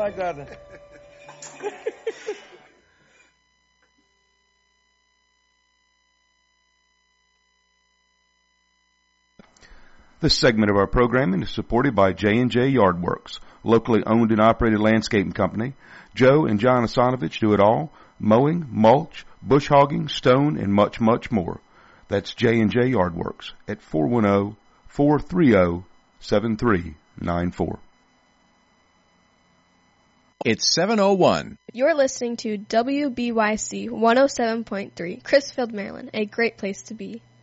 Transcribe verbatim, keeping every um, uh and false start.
I got it. This segment of our programming is supported by J and J Yardworks, locally owned and operated landscaping company. Joe and John Asanovich do it all: mowing, mulch, bush hogging, stone, and much, much more. That's J and J Yardworks at four one zero, four three zero, seven three nine four. It's seven oh one. You're listening to W B Y C one oh seven point three, Crisfield, Maryland, a great place to be.